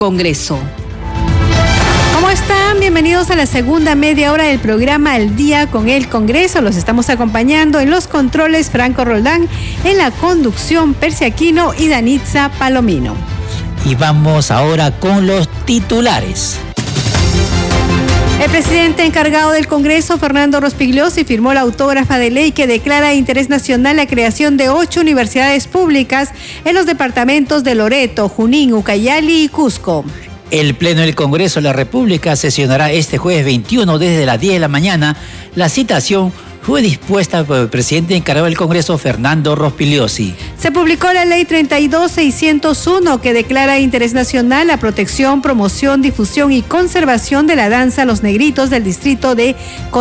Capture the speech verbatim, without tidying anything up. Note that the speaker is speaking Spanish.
Congreso. ¿Cómo están? Bienvenidos a la segunda media hora del programa Al Día con el Congreso. Los estamos acompañando en los controles Franco Roldán, en la conducción Percy Aquino y Danitza Palomino. Y vamos ahora con los titulares. El presidente encargado del Congreso, Fernando Rospigliosi, firmó la autógrafa de ley que declara de interés nacional la creación de ocho universidades públicas en los departamentos de Loreto, Junín, Ucayali y Cusco. El Pleno del Congreso de la República sesionará este jueves veintiuno desde las diez de la mañana. La citación fue dispuesta por el presidente encargado del Congreso, Fernando Rospigliosi. Se publicó la ley treinta y dos mil seiscientos uno que declara de interés nacional la protección, promoción, difusión y conservación de la danza Los Negritos del distrito de